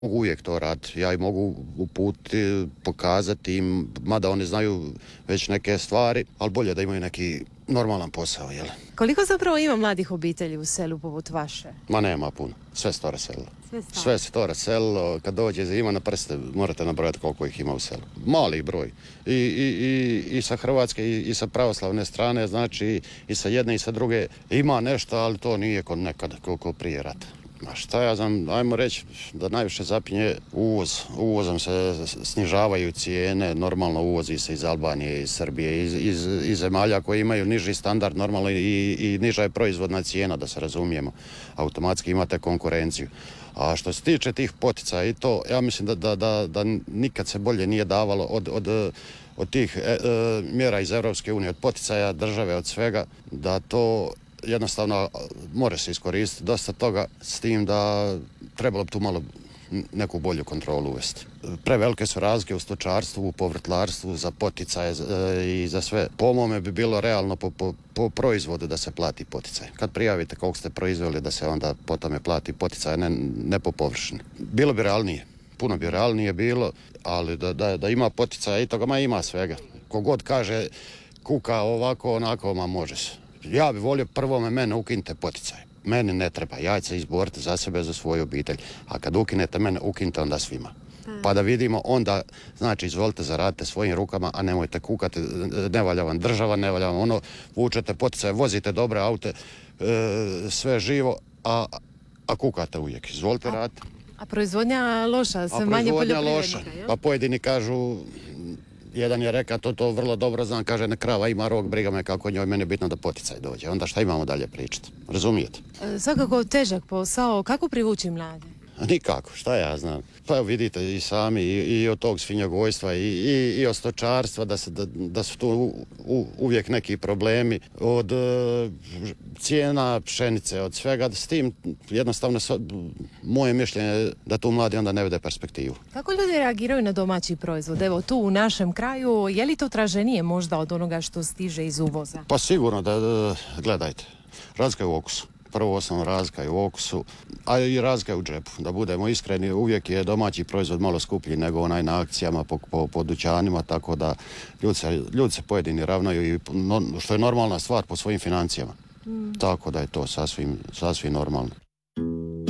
Mogu uvijek to raditi, ja ih mogu uputiti, pokazati im, mada oni znaju već neke stvari, ali bolje da imaju neki normalan posao, jel? Koliko zapravo ima mladih obitelji u selu poput vaše? Ma nema puno, sve se to raselilo. Sve se to raselilo, kad dođe zima na prste morate nabrojati koliko ih ima u selu. Mali broj. I sa hrvatske i sa pravoslavne strane, znači i sa jedne i sa druge ima nešto, ali to nije kod nekada koliko prije rata. Ma šta ja znam, ajmo reći da najviše zapinje uvoz. Uvozom se snižavaju cijene, normalno uvozi se iz Albanije, iz Srbije, iz zemalja koje imaju niži standard, normalno i niža je proizvodna cijena, da se razumijemo. Automatski imate konkurenciju. A što se tiče tih poticaja i to, ja mislim da nikad se bolje nije davalo od tih mjera iz Europske unije, od poticaja države, od svega, da to jednostavno može se iskoristiti dosta toga, s tim da trebalo bi tu malo neku bolju kontrolu uvesti. Prevelike su razlike u stočarstvu, u povrtlarstvu, za poticaje i za sve. Po mome bi bilo realno po proizvodu da se plati poticaj. Kad prijavite koliko ste proizveli, da se onda po tome plati poticaj, ne po površini. Bilo bi realnije, puno bi realnije bilo, ali da ima poticaja i toga, ima svega. Kogod kaže kuka ovako, onako, može se. Ja bi volio prvo mene ukinite poticaj. Meni ne treba, ja ću se izboriti za sebe, za svoju obitelj. A kad ukinete mene, ukinite onda svima. Pa da vidimo onda, znači izvolite zaradite svojim rukama, a nemojte kukati, ne valja vam država, ne valja vam vučete poticaje, vozite dobre aute, sve živo, a kukate uvijek. Izvolite raditi. A proizvodnja loša, sve manje poljoprivrednika, jel? Pa pojedini kažu, jedan je rekao, to vrlo dobro znam, kaže, ne krava ima rog, briga me kako njoj, meni je bitno da poticaj dođe. Onda šta imamo dalje pričati? Razumijete? Svakako težak posao. Kako privući mlade? Nikako, šta ja znam. Pa evo vidite i sami i od tog svinjogojstva i od stočarstva da su tu uvijek neki problemi od cijena pšenice, od svega. S tim jednostavno moje mišljenje da tu mladi onda ne vide perspektivu. Kako ljudi reagiraju na domaći proizvod? Evo tu u našem kraju, je li to traženije možda od onoga što stiže iz uvoza? Pa sigurno gledajte, razlika je u okusu. Prvo osnovno razlika je u okusu, a i razlika je u džepu. Da budemo iskreni, uvijek je domaći proizvod malo skuplji nego onaj na akcijama po dućanima, tako da ljudi se pojedini ravnaju, što je normalna stvar po svojim financijama. Tako da je to sasvim normalno.